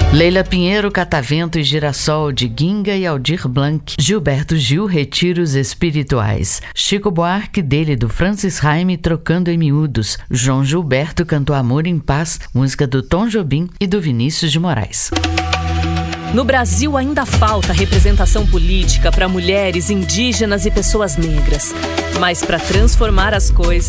Leila Pinheiro, Catavento e Girassol, de Ginga e Aldir Blanc. Gilberto Gil, Retiros Espirituais. Chico Buarque, dele do Francis Raime, Trocando em Miúdos. João Gilberto cantou Amor em Paz, música do Tom Jobim e do Vinícius de Moraes. No Brasil ainda falta representação política para mulheres, indígenas e pessoas negras. Mas para transformar as coisas,